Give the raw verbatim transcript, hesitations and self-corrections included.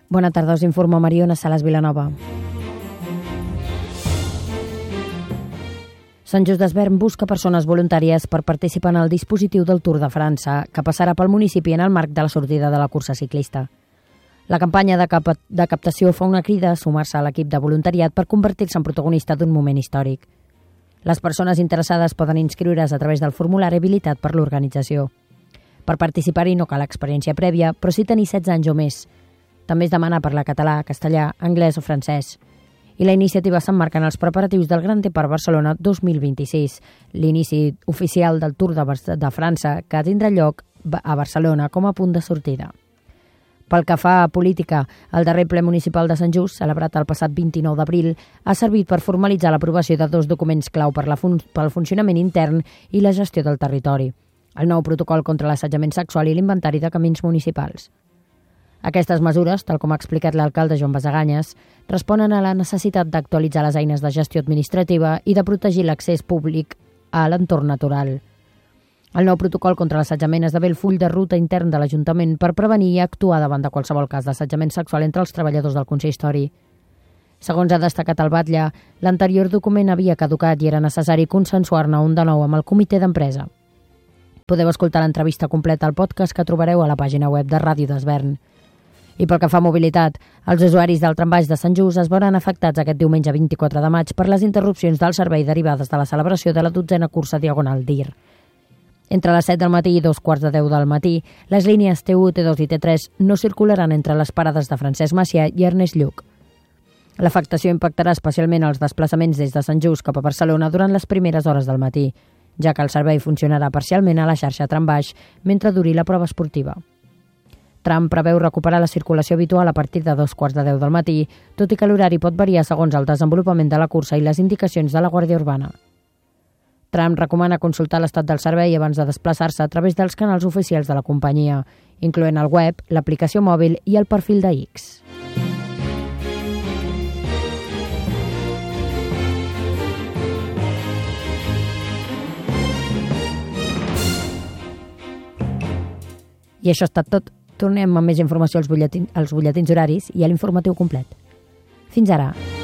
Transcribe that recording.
Bona tarda, us informa Mariona Salas Vilanova. Sant Just Desvern busca persones voluntàries per participar en el dispositiu del Tour de França, que passarà pel municipi en el marc de la sortida de la cursa ciclista. La campanya de, cap de captació fa una crida a sumar-se a l'equip de voluntariat per convertir-se en protagonista d'un moment històric. Les persones interessades poden inscriure's a través del formulari habilitat per l'organització. Per participar-hi no cal experiència prèvia, però sí tenir setze anys o més. També es demana parlar català, castellà, anglès o francès. I la iniciativa s'emmarca en els preparatius del Gran Depart Barcelona dos mil vint-i-sis, l'inici oficial del Tour de, de França, que tindrà lloc a Barcelona com a punt de sortida. Pel que fa a política, el darrer ple municipal de Sant Just, celebrat el passat vint-i-nou d'abril, ha servit per formalitzar l'aprovació de dos documents clau per la fun pel funcionament intern i la gestió del territori: el nou protocol contra l'assetjament sexual i l'inventari de camins municipals. Aquestes mesures, tal com ha explicat l'alcalde Joan Basaganyes, responen a la necessitat d'actualitzar les eines de gestió administrativa i de protegir l'accés públic a l'entorn natural. El nou protocol contra l'assetjament esdevé el full de ruta intern de l'Ajuntament per prevenir i actuar davant de qualsevol cas d'assetjament sexual entre els treballadors del consistori. Segons ha destacat el batlle, l'anterior document havia caducat i era necessari consensuar-ne un de nou amb el comitè d'empresa. Podeu escoltar l'entrevista completa al podcast que trobareu a la pàgina web de Ràdio Desvern. I pel que fa a mobilitat, els usuaris del trambaix de Sant Just es veuran afectats aquest diumenge vint-i-quatre de maig per les interrupcions del servei derivades de la celebració de la dotzena cursa Diagonal D I R. Entre les set del matí i dos quarts de deu del matí, les línies T u, T dos i T tres no circularan entre les parades de Francesc Macià i Ernest Lluch. L'afectació impactarà especialment els desplaçaments des de Sant Just cap a Barcelona durant les primeres hores del matí, ja que el servei funcionarà parcialment a la xarxa trambaix mentre duri la prova esportiva. Tram preveu recuperar la circulació habitual a partir de dos quarts de deu del matí, tot i que l'horari pot variar segons el desenvolupament de la cursa i les indicacions de la Guàrdia Urbana. Tram recomana consultar l'estat del servei abans de desplaçar-se a través dels canals oficials de la companyia, incloent el web, l'aplicació mòbil i el perfil de X. I això ha estat tot. Tornem amb més informació als butlletins, als butlletins horaris i a l'informatiu complet. Fins ara.